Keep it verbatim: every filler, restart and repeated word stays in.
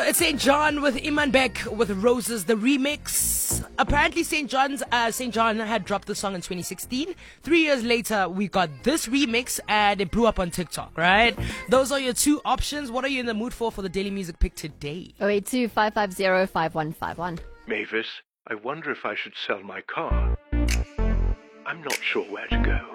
it's Saint John with Iman Beck with Roses, the remix. Apparently, Saint John's uh, Saint John had dropped the song in twenty sixteen. Three years later, we got this remix, and it blew up on TikTok. Right? Those are your two options. What are you in the mood for for the Daily Music Pick today? oh eight two, five five zero, five one five one. Mavis, I wonder if I should sell my car. I'm not sure where to go.